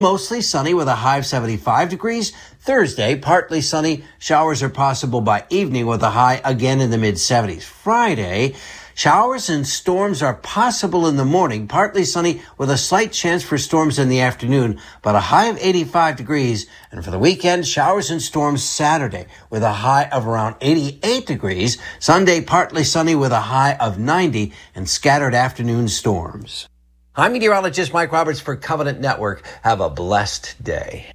Mostly sunny with a high of 75 degrees. Thursday, partly sunny. Showers are possible by evening with a high again in the mid-70s. Friday, showers and storms are possible in the morning, partly sunny with a slight chance for storms in the afternoon, but a high of 85 degrees. And for the weekend, showers and storms Saturday with a high of around 88 degrees. Sunday, partly sunny with a high of 90 and scattered afternoon storms. I'm meteorologist Mike Roberts for Covenant Network. Have a blessed day.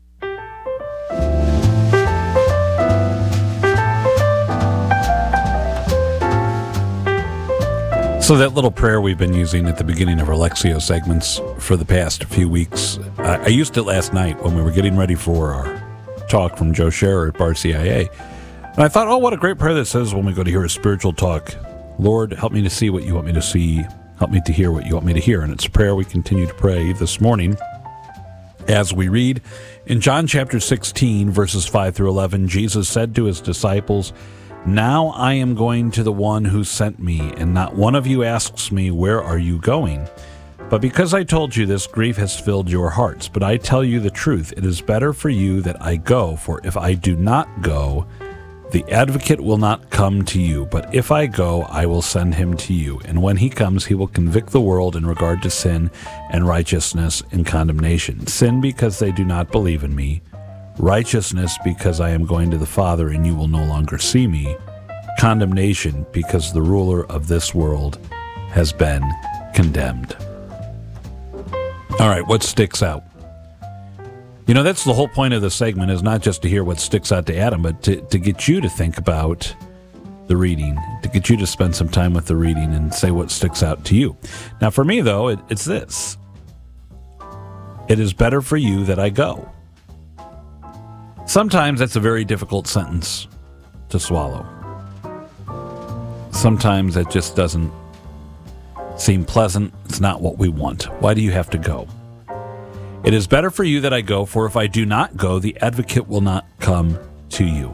So that little prayer we've been using at the beginning of our Lectio segments for the past few weeks, I used it last night when we were getting ready for our talk from Joe Scherer at Bar CIA. And I thought, oh, what a great prayer that says when we go to hear a spiritual talk. Lord, help me to see what you want me to see. Help me to hear what you want me to hear. And it's a prayer we continue to pray this morning as we read in John chapter 16, verses 5 through 11. Jesus said to his disciples, "Now I am going to the one who sent me, and not one of you asks me, 'Where are you going?' But because I told you this, grief has filled your hearts. But I tell you the truth, it is better for you that I go, for if I do not go, the advocate will not come to you, but if I go, I will send him to you. And when he comes, he will convict the world in regard to sin and righteousness and condemnation. Sin because they do not believe in me. Righteousness because I am going to the Father and you will no longer see me. Condemnation because the ruler of this world has been condemned." All right, what sticks out? You know, that's the whole point of the segment, is not just to hear what sticks out to Adam, but to get you to think about the reading, to get you to spend some time with the reading and say what sticks out to you. Now, for me, though, it's this. It is better for you that I go. Sometimes that's a very difficult sentence to swallow. Sometimes it just doesn't seem pleasant. It's not what we want. Why do you have to go? It is better for you that I go, for if I do not go, the advocate will not come to you.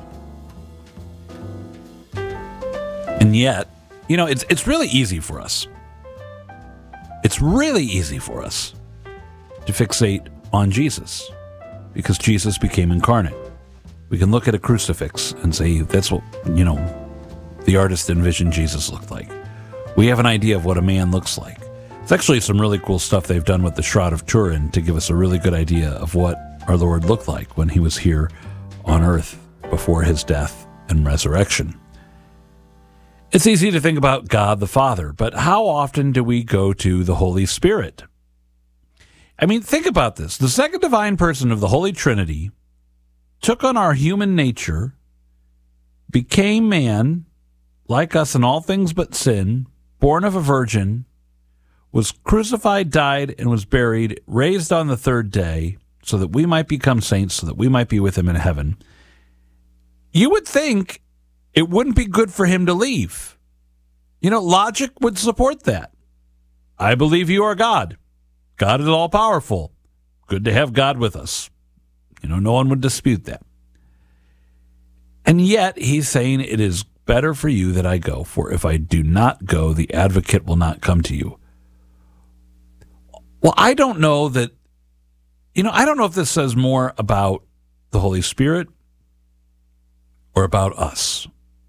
And yet, you know, it's really easy for us. It's really easy for us to fixate on Jesus, because Jesus became incarnate. We can look at a crucifix and say, that's what, you know, the artist envisioned Jesus looked like. We have an idea of what a man looks like. It's actually some really cool stuff they've done with the Shroud of Turin to give us a really good idea of what our Lord looked like when he was here on earth before his death and resurrection. It's easy to think about God the Father, but how often do we go to the Holy Spirit? I mean, think about this. The second divine person of the Holy Trinity took on our human nature, became man, like us in all things but sin, born of a virgin, was crucified, died, and was buried, raised on the third day, so that we might become saints, so that we might be with him in heaven. You would think it wouldn't be good for him to leave. You know, logic would support that. I believe you are God. God is all-powerful. Good to have God with us. You know, no one would dispute that. And yet, he's saying it is better for you that I go, for if I do not go, the advocate will not come to you. Well, I don't know that, you know, I don't know if this says more about the Holy Spirit or about us.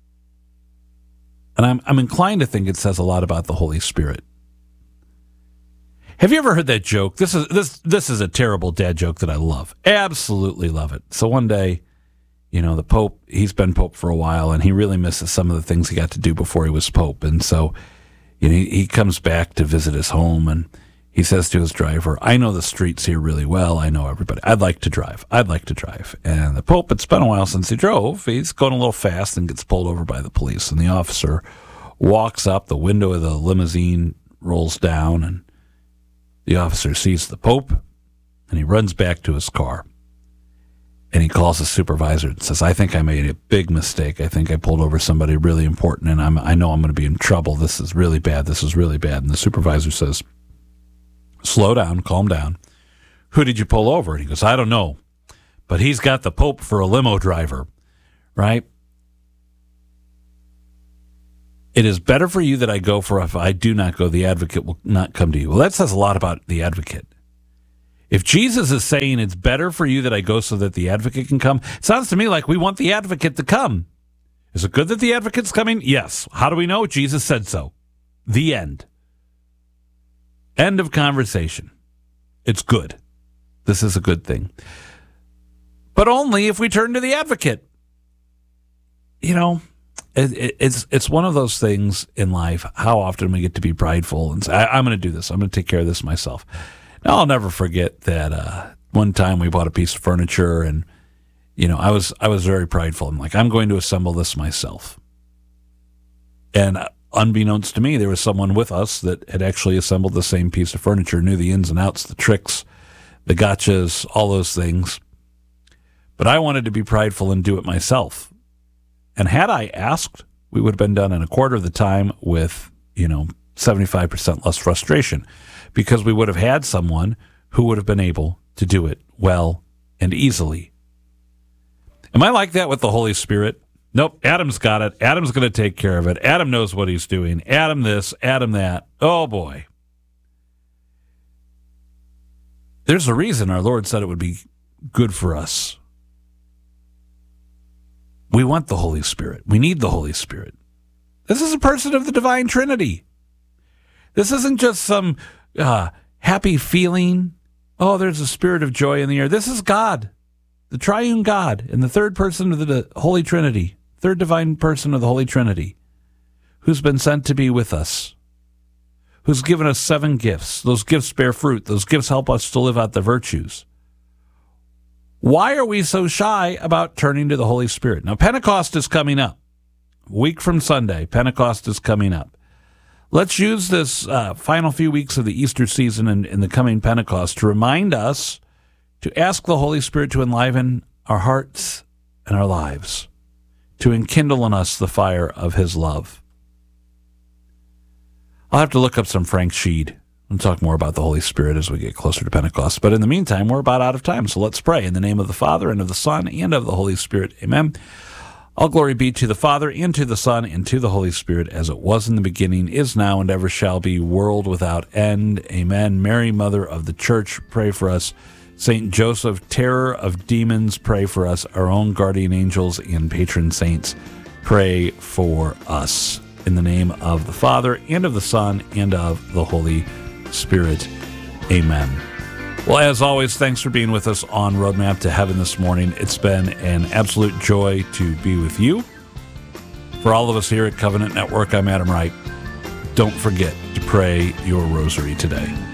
And I'm inclined to think it says a lot about the Holy Spirit. Have you ever heard that joke? This is a terrible dad joke that I love. Absolutely love it. So one day, you know, the Pope, he's been Pope for a while, and he really misses some of the things he got to do before he was Pope. And so, you know, he comes back to visit his home, and he says to his driver, "I know the streets here really well. I know everybody. I'd like to drive. And the Pope, it's been a while since he drove. He's going a little fast and gets pulled over by the police. And the officer walks up, the window of the limousine rolls down, and the officer sees the Pope, and he runs back to his car. And he calls the supervisor and says, "I think I made a big mistake. I think I pulled over somebody really important, and I know I'm going to be in trouble. This is really bad. And the supervisor says, "Slow down, calm down. Who did you pull over?" And he goes, "I don't know, but he's got the Pope for a limo driver," right? It is better for you that I go, for if I do not go, the advocate will not come to you. Well, that says a lot about the advocate. If Jesus is saying it's better for you that I go so that the advocate can come, it sounds to me like we want the advocate to come. Is it good that the advocate's coming? Yes. How do we know? Jesus said so. The end. End of conversation. It's good. This is a good thing. But only if we turn to the advocate. You know, it's one of those things in life, how often we get to be prideful and say, I'm going to do this. I'm going to take care of this myself. Now, I'll never forget that one time we bought a piece of furniture, and you know, I was very prideful. I'm like, I'm going to assemble this myself. And unbeknownst to me, there was someone with us that had actually assembled the same piece of furniture, knew the ins and outs, the tricks, the gotchas, all those things. But I wanted to be prideful and do it myself. And had I asked, we would have been done in a quarter of the time with, 75% less frustration, because we would have had someone who would have been able to do it well and easily. Am I like that with the Holy Spirit? Nope, Adam's got it. Adam's going to take care of it. Adam knows what he's doing. Adam this, Adam that. Oh, boy. There's a reason our Lord said it would be good for us. We want the Holy Spirit. We need the Holy Spirit. This is a person of the Divine Trinity. This isn't just some happy feeling. Oh, there's a spirit of joy in the air. This is God, the triune God, and the third person of the Holy Trinity, third divine person of the Holy Trinity, who's been sent to be with us, who's given us 7 gifts. Those gifts bear fruit. Those gifts help us to live out the virtues. Why are we so shy about turning to the Holy Spirit? Now, Pentecost is coming up. A week from Sunday, Pentecost is coming up. Let's use this final few weeks of the Easter season and in the coming Pentecost to remind us to ask the Holy Spirit to enliven our hearts and our lives, to enkindle in us the fire of his love. I'll have to look up some Frank Sheed and talk more about the Holy Spirit as we get closer to Pentecost. But in the meantime, we're about out of time, so let's pray. In the name of the Father, and of the Son, and of the Holy Spirit. Amen. All glory be to the Father, and to the Son, and to the Holy Spirit, as it was in the beginning, is now, and ever shall be, world without end. Amen. Mary, Mother of the Church, pray for us. Saint Joseph, terror of demons, pray for us. Our own guardian angels and patron saints, pray for us. In the name of the Father, and of the Son, and of the Holy Spirit. Amen. Well, as always, thanks for being with us on Roadmap to Heaven this morning. It's been an absolute joy to be with you. For all of us here at Covenant Network, I'm Adam Wright. Don't forget to pray your rosary today.